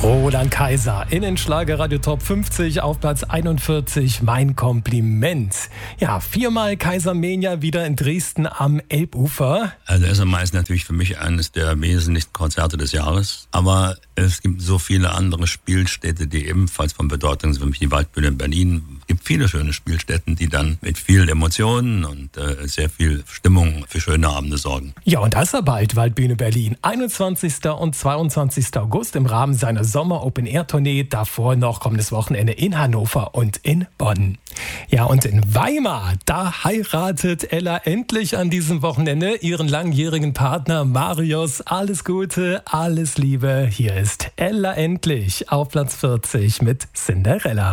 Roland Kaiser in den Schlagerradio Top 50 auf Platz 41. Mein Kompliment. Ja, 4-mal Kaisermania wieder in Dresden am Elbufer. Also SMI ist natürlich für mich eines der wesentlichsten Konzerte des Jahres. Aber es gibt so viele andere Spielstätte, die ebenfalls von Bedeutung sind. Für mich die Waldbühne in Berlin. Es gibt viele schöne Spielstätten, die dann mit vielen Emotionen und sehr viel Stimmung für schöne Abende sorgen. Ja, und das ist ja bald Waldbühne Berlin. 21. und 22. August im Rahmen seiner Sommer-Open-Air-Tournee. Davor noch kommendes Wochenende in Hannover und in Bonn. Ja, und in Weimar, da heiratet Ella endlich an diesem Wochenende ihren langjährigen Partner Marius. Alles Gute, alles Liebe. Hier ist Ella endlich auf Platz 40 mit Cinderella.